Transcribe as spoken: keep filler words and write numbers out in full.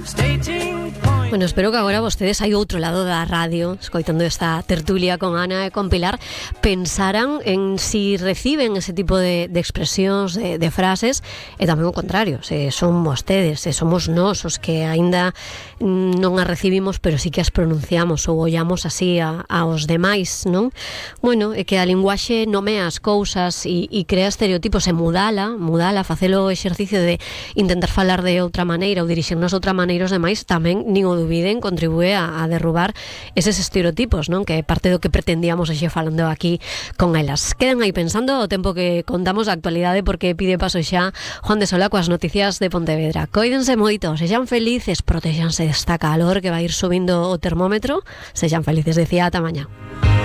Bueno, espero que agora vostedes aí do outro lado da radio, escoitando esta tertulia con Ana e con Pilar, pensaran en si reciben ese tipo de, de expresións, de, de frases, e tamén o contrario, se son vostedes, se somos nós os que aínda non as recibimos, pero sí que as pronunciamos ou ollamos así a, aos demais, non? Bueno, é que a linguaxe nomea as cousas e, e crea estereotipos e mudala, mudala, facelo o exercicio de intentar falar de outra maneira ou dirixirnos de outra maneira os demais, tamén nin o dubiden, contribúe a, a derrubar eses estereotipos, non? Que é parte do que pretendíamos xe falando aquí con elas. Quedan aí pensando o tempo que contamos a actualidade, porque pide paso xa Juan de Sola coas noticias de Pontevedra. Coídense moito, sexan felices, protéxanse desta calor que vai ir subindo o termómetro, sexan felices, decía, ata mañá.